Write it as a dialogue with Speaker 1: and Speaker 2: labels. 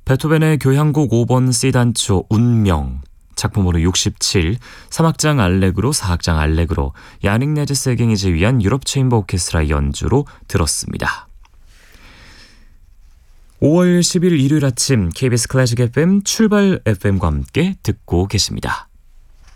Speaker 1: 베토벤의 교향곡 5번 C단조 운명, 작품으로 67, 3악장 알레그로, 4악장 알레그로, 야닉 네제세갱이 지휘한 유럽 체인버 오케스트라 연주로 들었습니다. 5월 10일 일요일 아침 KBS 클래식 FM 출발 FM과 함께 듣고 계십니다.